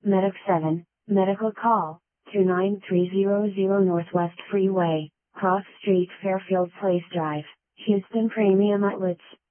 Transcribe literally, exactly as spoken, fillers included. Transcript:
Medic seven, medical call, two nine three zero zero Northwest Freeway, Cross Street Fairfield Place Drive, Houston Premium Outlets.